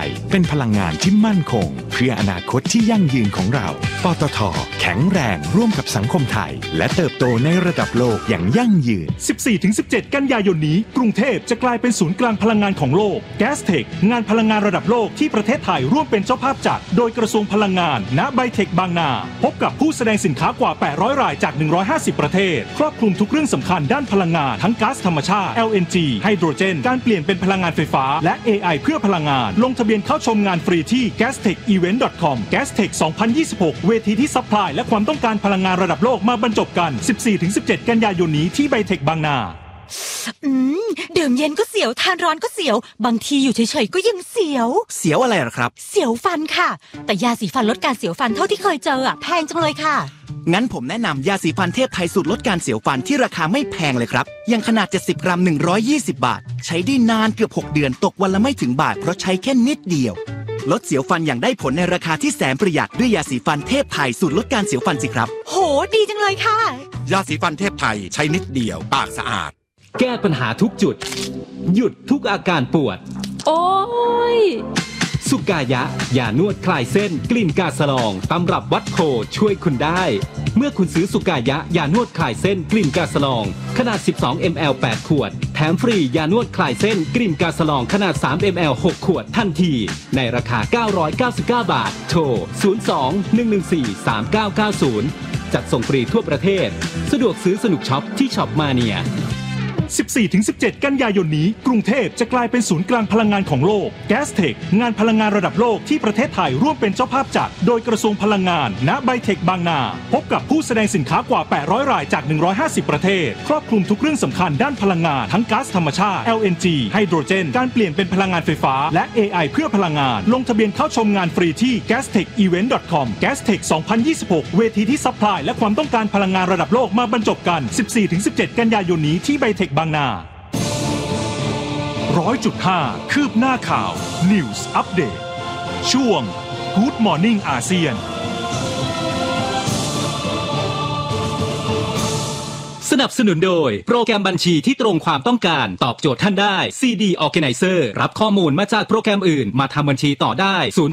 ยเป็นพลังงานที่มั่นคงเพื่ออนาคตที่ยั่งยืนของเราปตท.แข็งแรงร่วมกับสังคมไทยและเติบโตในระดับโลกอย่างยั่งยืน 14-17 กันยายนนี้กรุงเทพจะกลายเป็นศูนย์กลางพลังงานของโลก Gastech งานพลังงานระดับโลกที่ประเทศไทยร่วมเป็นเจ้าภาพจัดโดยกระทรวงพลังงานณไบเทคบางนาพบกับผู้แสดงสินค้ากว่า800รายจาก150ประเทศครอบคลุมทุกเรื่องสำคัญด้านพลังงานทั้งก๊าซธรรมชาติ LNG ไฮโดรเจนการเปลี่ยนเป็นพลังงานไฟฟ้าและ AI เพื่อพลังงานลงทะเบียนเข้าชมงานฟรีที่ gastechevent.com Gastech 2026 เวทีที่ซัพพลายและความต้องการพลังงานระดับโลกมาบรรจบกัน 14-17 กันยายนนี้ที่ไบเทคบางนาดื่มเย็นก็เสียวทานร้อนก็เสียวบางทีอยู่เฉยๆก็ยังเสียวอะไรหรอครับเสียวฟันค่ะแต่ยาสีฟันลดการเสียวฟันเท่าที่เคยเจอแพงจังเลยค่ะงั้นผมแนะนำยาสีฟันเทพไทยสูตรลดการเสียวฟันที่ราคาไม่แพงเลยครับยังขนาด70กรัม120บาทใช้ได้นานเกือบ6เดือนตกวันละไม่ถึงบาทเพราะใช้แค่นิดเดียวลดเสียวฟันอย่างได้ผลในราคาที่แสนประหยัดด้วยยาสีฟันเทพไทยสูตรลดการเสียวฟันสิครับโหดีจังเลยค่ะยาสีฟันเทพไทยใช้นิดเดียวปากสะอาดแก้ปัญหาทุกจุดหยุดทุกอาการปวดโอ้ยสุกายะยานวดคลายเส้นกลิ่นกาสะลองตำรับวัดโพช่วยคุณได้เมื่อคุณซื้อสุกายะยานวดคลายเส้นกลิ่นกาสะลองขนาด12 ml 8ขวดแถมฟรียานวดคลายเส้นกลิ่นกาสะลองขนาด3 ml 6ขวดทันทีในราคา999บาทโทร02-114-3990จัดส่งฟรีทั่วประเทศสะดวกซื้อสนุกช็อปที่ช็อปมาเนีย 14-17 กันยายนนี้กรุงเทพจะกลายเป็นศูนย์กลางพลังงานของโลก Gastech งานพลังงานระดับโลกที่ประเทศไทยร่วมเป็นเจ้าภาพจัดโดยกระทรวงพลังงานณไบเทคบางนาพบกับผู้แสดงสินค้ากว่า800รายจาก150ประเทศครอบคลุมทุกเรื่องสำคัญด้านพลังงานทั้งก๊าซธรรมชาติ LNG ไฮโดรเจนการเปลี่ยนเป็นพลังงานไฟฟ้าและ AI เพื่อพลังงานลงทะเบียนเข้าชมงานฟรีที่ gastechevent.com Gastech 2026 เวทีที่ซัพพลายและความต้องการพลังงานระดับโลกมาบรรจบกัน 14-17 กันยายนนี้ที่ไบเทคบางนา100.5 คืบหน้าข่าว News Update ช่วง Good Morning อาเซียนสนับสนุนโดยโปรแกรมบัญชีที่ตรงความต้องการตอบโจทย์ท่านได้ CD Organizer รับข้อมูลมาจากโปรแกรมอื่นมาทำบัญชีต่อได้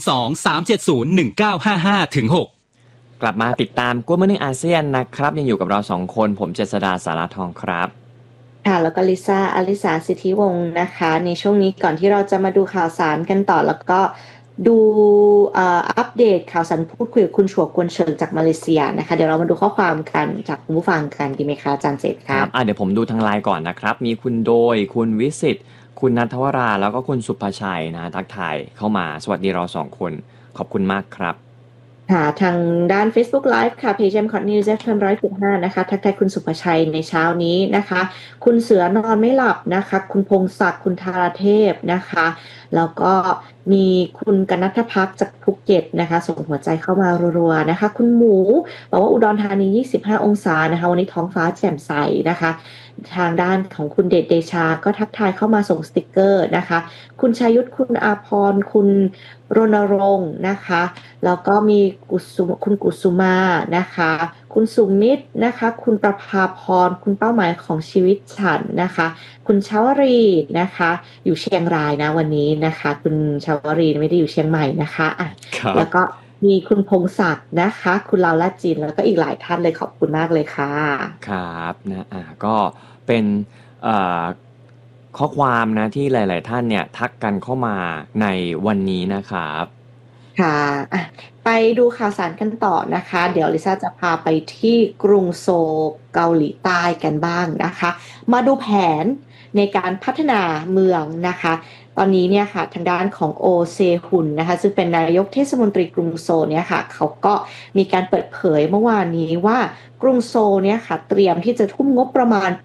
02-370-1955-6 กลับมาติดตาม Good Morning อาเซียนนะครับยังอยู่กับเรา2คนผมเจษฎาสาราทองครับค่ะแล้วก็ลิซ่าอลิสาสิทธิวงศ์นะคะในช่วงนี้ก่อนที่เราจะมาดูข่าวสารกันต่อแล้วก็ดูอัปเดตข่าวสารพูดคุยกับคุณชัวกวนเชิงจากมาเลเซียนะคะเดี๋ยวเรามาดูข้อความกันจากคุณผู้ฟังกันดีไหมคะอาจารย์เจตครับเดี๋ยวผมดูทางไลน์ก่อนนะครับมีคุณโดยคุณวิสิตคุณณัฐวราแล้วก็คุณสุภชัยนะทักทายเข้ามาสวัสดีเรา2คนขอบคุณมากครับค่ะทางด้าน Facebook Live ค่ะเพจ M.Cot News FM 100.5นะคะทักทายคุณสุภชัยในเช้านี้นะคะคุณเสือนอนไม่หลับนะคะคุณพงศักดิ์คุณธาราเทพนะคะแล้วก็มีคุณกนัฐภักดิ์จากภูเก็ตนะคะส่งหัวใจเข้ามารัวๆนะคะคุณหมูบอกว่าอุดรธานี25องศานะคะวันนี้ท้องฟ้าแจ่มใสนะคะทางด้านของคุณเดชเดชาก็ทักทายเข้ามาส่งสติกเกอร์นะคะคุณชัยยุทธคุณอาพรคุณรณรงค์นะคะแล้วก็มีคุณกุสุมานะคะคุณสุมิตรนะคะคุณประภาพรคุณเป้าหมายของชีวิตฉันนะคะคุณชาวรีนะคะอยู่เชียงรายนะวันนี้นะคะคุณชาวรีไม่ได้อยู่เชียงใหม่นะคะแล้วก็มีคุณพงศักดิ์นะคะคุณลาวลาจินแล้วก็อีกหลายท่านเลยขอบคุณมากเลยค่ะครับนะก็เป็นข้อความนะที่หลายๆท่านเนี่ยทักกันเข้ามาในวันนี้นะครับค่ะไปดูข่าวสารกันต่อนะคะเดี๋ยวลิซ่าจะพาไปที่กรุงโซลเกาหลีใต้กันบ้างนะคะมาดูแผนในการพัฒนาเมืองนะคะตอนนี้เนี่ยค่ะทางด้านของโอเซฮุนนะคะซึ่งเป็นนายกเทศมนตรีกรุงโซลเนี่ยค่ะเขาก็มีการเปิดเผยเมื่อวานนี้ว่ากรุงโซลเนี่ยค่ะเตรียมที่จะทุ่มงบประมาณ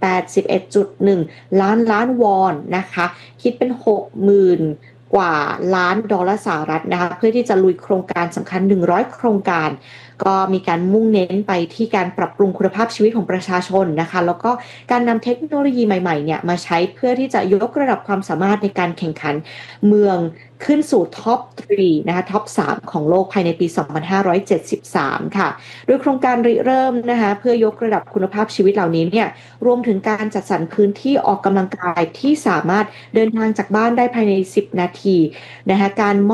81.1 ล้านวอนนะคะคิดเป็น 60,000 กว่าล้านดอลลาร์สหรัฐนะคะเพื่อที่จะลุยโครงการสำคัญ100โครงการก็มีการมุ่งเน้นไปที่การปรับปรุงคุณภาพชีวิตของประชาชนนะคะแล้วก็การนำเทคโนโลยีใหม่ๆเนี่ยมาใช้เพื่อที่จะยกระดับความสามารถในการแข่งขันเมืองขึ้นสู่ท็อป 3 นะคะท็อป 3 ของโลกภายในปี 2573 ค่ะโดยโครงการริเริ่มนะคะเพื่อยกระดับคุณภาพชีวิตเหล่านี้เนี่ยรวมถึงการจัดสรรพื้นที่ออกกำลังกายที่สามารถเดินทางจากบ้านได้ภายใน10 นาทีนะคะการ